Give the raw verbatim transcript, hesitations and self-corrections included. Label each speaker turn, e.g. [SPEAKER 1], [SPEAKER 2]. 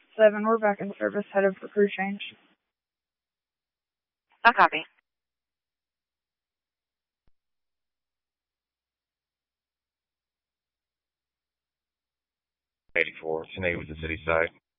[SPEAKER 1] seven, we're back in service, headed for crew change.
[SPEAKER 2] I copy.
[SPEAKER 3] eighty-four, Sinead with the city side.